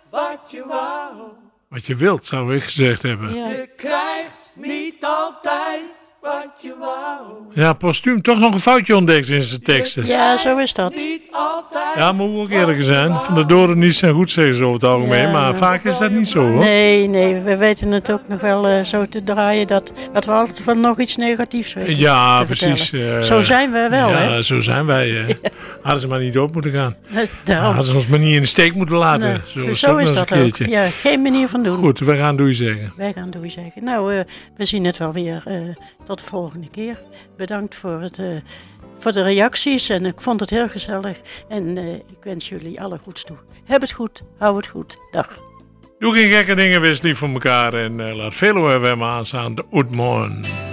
wat je wou. Wat je wilt, zou ik gezegd hebben. Ja. Je krijgt niet altijd wat je wou. Ja, postuum toch nog een foutje ontdekt in zijn teksten. Ja, zo is dat. Niet altijd. Ja, moet ook eerlijk zijn. Van de Doren niet zijn goed, zeggen ze over het algemeen. Ja, maar ja. vaak is dat niet zo, hoor. Nee, we weten het ook nog wel zo te draaien dat we altijd van nog iets negatiefs weten Ja, te precies. vertellen. Zo zijn we wel, ja, hè? zo zijn wij. Hadden ze maar niet op moeten gaan. Daarom. Hadden ze ons maar niet in de steek moeten laten. Nee, Zo zo is nog dat eens een ook. keertje. Ja, geen manier van doen. Goed, we gaan doei zeggen. Wij gaan doei zeggen. Nou, we zien het wel weer tot de volgende keer. Bedankt voor de reacties en ik vond het heel gezellig. En ik wens jullie alle goeds toe. Heb het goed, hou het goed. Dag. Doe geen gekke dingen, wees lief voor elkaar en laat veel weer maar aanstaan. De Oetmoorn.